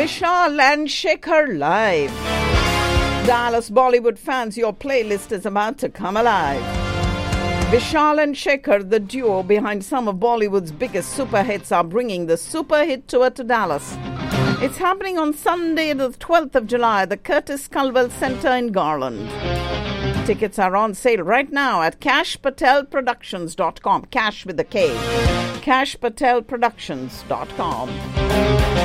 Vishal and Shekhar live. Dallas Bollywood fans, your playlist is about to come alive. Vishal and Shekhar, the duo behind some of Bollywood's biggest super hits, are bringing the Super Hit Tour to Dallas. It's happening on Sunday, the 12th of July, at the Curtis Culwell Center in Garland. Tickets are on sale right now at cashpatelproductions.com. Cash with a K. cashpatelproductions.com.